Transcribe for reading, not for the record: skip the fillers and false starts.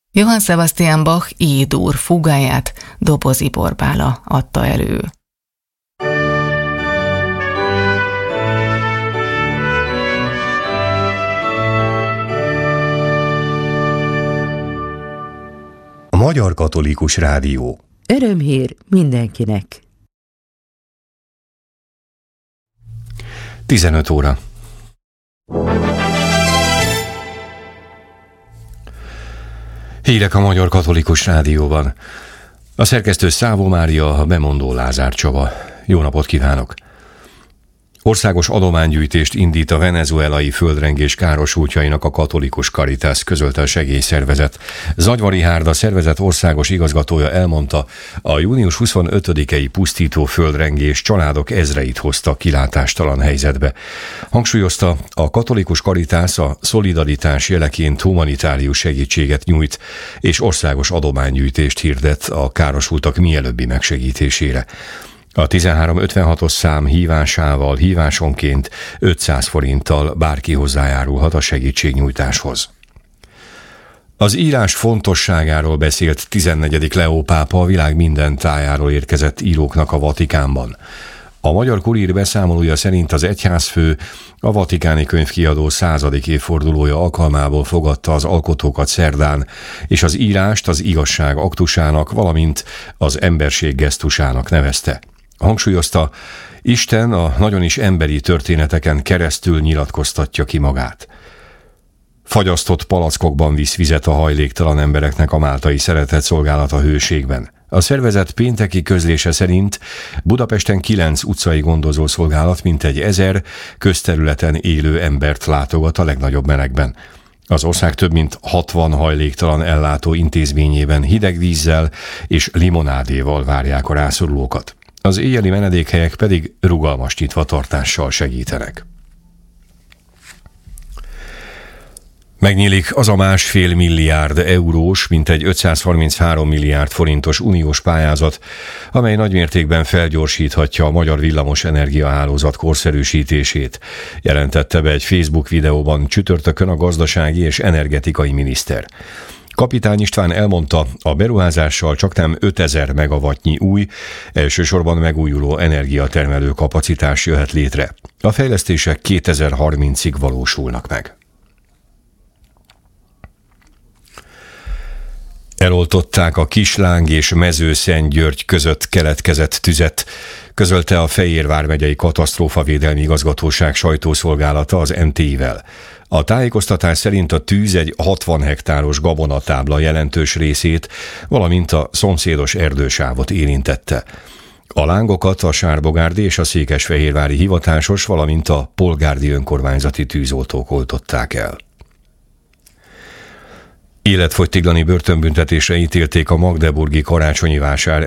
Johann Sebastian Bach E-dur fugáját Dobozi Borbála adta elő. A Magyar Katolikus Rádió. Örömhír mindenkinek. 15 óra. Hírek a Magyar Katolikus Rádióban. A szerkesztő Szávó Mária, a bemondó Lázár Csaba. Jó napot kívánok! Országos adománygyűjtést indít a venezuelai földrengés károsultjainak a Katolikus Caritas, közölte a segélyszervezet. Zagyvari Hárda szervezet országos igazgatója elmondta, a június 25-i pusztító földrengés családok ezreit hozta kilátástalan helyzetbe. Hangsúlyozta, a Katolikus Caritas a szolidaritás jeleként humanitárius segítséget nyújt, és országos adománygyűjtést hirdet a károsultak mielőbbi megsegítésére. A 1356-os szám hívásával hívásonként 500 forinttal bárki hozzájárulhat a segítségnyújtáshoz. Az írás fontosságáról beszélt 14. Leó pápa a világ minden tájáról érkezett íróknak a Vatikánban. A Magyar Kurír beszámolója szerint az egyházfő a Vatikáni Könyvkiadó 100. évfordulója alkalmából fogadta az alkotókat szerdán, és az írást az igazság aktusának, valamint az emberség gesztusának nevezte. Hangsúlyozta, Isten a nagyon is emberi történeteken keresztül nyilatkoztatja ki magát. Fagyasztott palackokban visz vizet a hajléktalan embereknek a máltai szeretetszolgálat a hőségben. A szervezet pénteki közlése szerint Budapesten 9 utcai gondozószolgálat mintegy 1000 közterületen élő embert látogat a legnagyobb melegben. Az ország több mint 60 hajléktalan ellátó intézményében hideg vízzel és limonádéval várják a rászorulókat. Az éjjeli menedékhelyek pedig rugalmas nyitvatartással segítenek. Megnyílik az a 1,5 milliárd eurós, mintegy 533 milliárd forintos uniós pályázat, amely nagymértékben felgyorsíthatja a magyar villamos energiahálózat korszerűsítését, jelentette be egy Facebook videóban csütörtökön a gazdasági és energetikai miniszter. Kapitány István elmondta, a beruházással csaknem 5000 megawattnyi új, elsősorban megújuló energiatermelő kapacitás jöhet létre. A fejlesztések 2030-ig valósulnak meg. Eloltották a Kisláng és Mezőszentgyörgy között keletkezett tüzet, közölte a Fejér vármegyei katasztrófavédelmi igazgatóság sajtószolgálata az MTI-vel. A tájékoztatás szerint a tűz egy 60 hektáros gabonatábla jelentős részét, valamint a szomszédos erdősávot érintette. A lángokat a Sárbogárdi és a székesfehérvári hivatásos, valamint a polgárdi önkormányzati tűzoltók oltották el. Életfogytiglani börtönbüntetésre ítélték a magdeburgi karácsonyi vásár